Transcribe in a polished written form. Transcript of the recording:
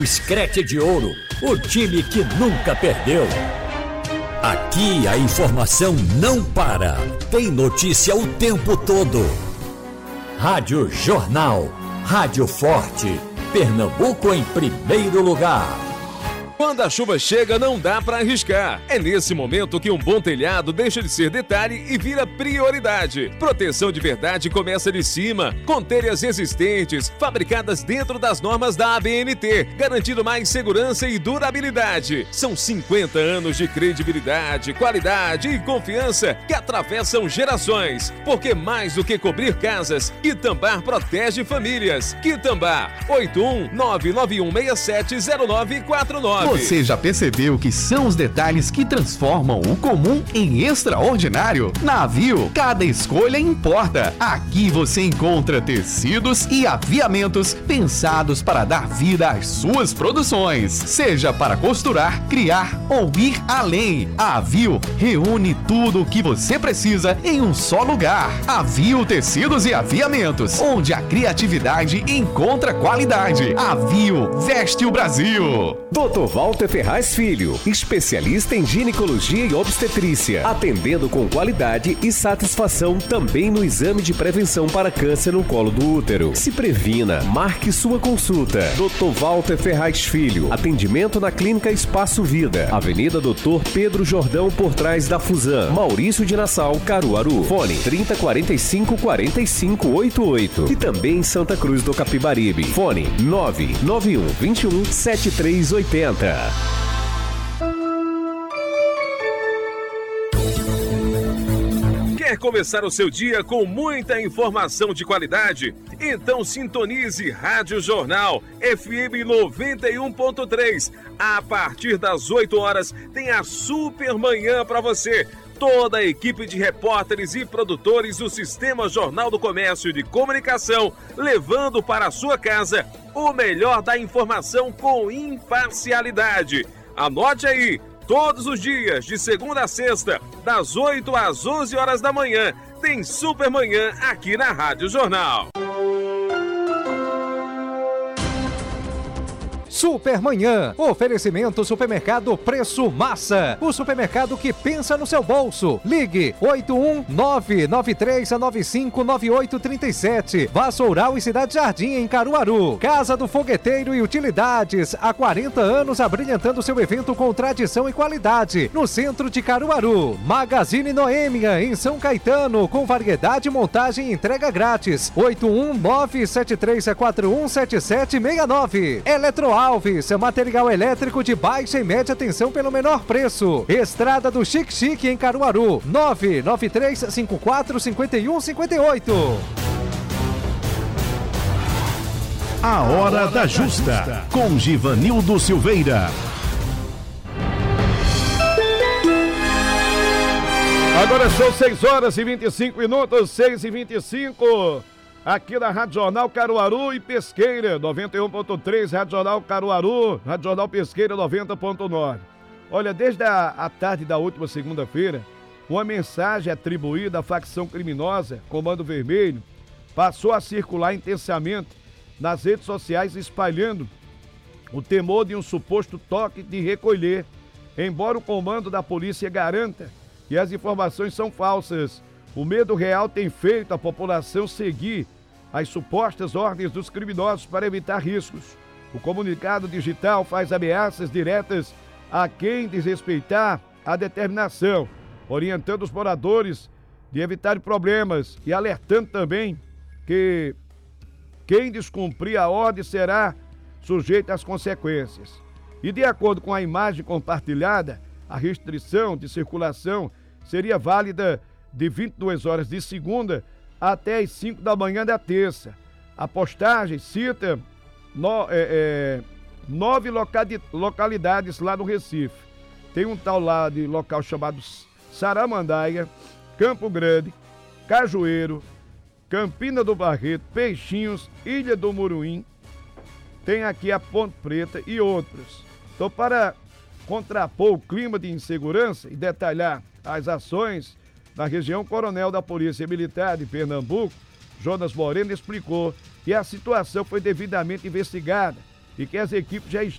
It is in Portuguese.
Screte de Ouro, o time que nunca perdeu. Aqui a informação não para. Tem notícia o tempo todo. Rádio Jornal. Rádio Forte. Pernambuco em primeiro lugar. Quando a chuva chega, não dá para arriscar. É nesse momento que um bom telhado deixa de ser detalhe e vira prioridade. Proteção de verdade começa de cima, com telhas resistentes, fabricadas dentro das normas da ABNT, garantindo mais segurança e durabilidade. São 50 anos de credibilidade, qualidade e confiança que atravessam gerações. Porque mais do que cobrir casas, Quitambá protege famílias. Quitambá, 81991670949. Você já percebeu que são os detalhes que transformam o comum em extraordinário? Na Aviu, cada escolha importa. Aqui você encontra tecidos e aviamentos pensados para dar vida às suas produções. Seja para costurar, criar ou ir além. A Aviu reúne tudo o que você precisa em um só lugar. Aviu Tecidos e Aviamentos, onde a criatividade encontra qualidade. Aviu veste o Brasil. Dr. Walter Ferraz Filho, especialista em ginecologia e obstetrícia, atendendo com qualidade e satisfação também no exame de prevenção para câncer no colo do útero. Se previna, marque sua consulta. Dr. Walter Ferraz Filho, atendimento na Clínica Espaço Vida, Avenida Dr. Pedro Jordão, por trás da Fusan, Maurício de Nassau, Caruaru. Fone 3045-4588 e também em Santa Cruz do Capibaribe. Fone 99121-7380. Quer começar o seu dia com muita informação de qualidade? Então sintonize Rádio Jornal FM 91.3. A partir das 8 horas tem a Super Manhã para você. Toda a equipe de repórteres e produtores do Sistema Jornal do Comércio de Comunicação, levando para a sua casa o melhor da informação com imparcialidade. Anote aí, todos os dias, de segunda a sexta, das 8 às 11 horas da manhã, tem Super Manhã aqui na Rádio Jornal. Supermanhã, oferecimento Supermercado Preço Massa, o supermercado que pensa no seu bolso. Ligue 81993959837. Vassoural e Cidade Jardim em Caruaru. Casa do Fogueteiro e Utilidades, há 40 anos abrilhantando seu evento com tradição e qualidade, no centro de Caruaru. Magazine Noêmia em São Caetano, com variedade, montagem e entrega grátis. 81973417769. Eletroalves, material elétrico de baixa e média tensão pelo menor preço. Estrada do Chique Chique em Caruaru, 993545158. A Hora da Justa, com Givanildo Silveira. Agora são 6 horas e 25 minutos, 6h25. Aqui na Rádio Jornal Caruaru e Pesqueira, 91.3, Rádio Jornal Caruaru, Rádio Jornal Pesqueira, 90.9. Olha, desde a tarde da última segunda-feira, uma mensagem atribuída à facção criminosa Comando Vermelho passou a circular intensamente nas redes sociais, espalhando o temor de um suposto toque de recolher, embora o comando da polícia garanta que as informações são falsas. O medo real tem feito a população seguir as supostas ordens dos criminosos para evitar riscos. O comunicado digital faz ameaças diretas a quem desrespeitar a determinação, orientando os moradores de evitar problemas e alertando também que quem descumprir a ordem será sujeito às consequências. E de acordo com a imagem compartilhada, a restrição de circulação seria válida de 22 horas de segunda até as 5 da manhã da terça. A postagem cita 9 localidades lá no Recife. Tem um tal lá de local chamado Saramandaia, Campo Grande, Cajueiro, Campina do Barreto, Peixinhos, Ilha do Muruim, tem aqui a Ponte Preta e outros. Então, para contrapor o clima de insegurança e detalhar as ações na região, o coronel da Polícia Militar de Pernambuco, Jonas Moreno, explicou que a situação foi devidamente investigada e que as equipes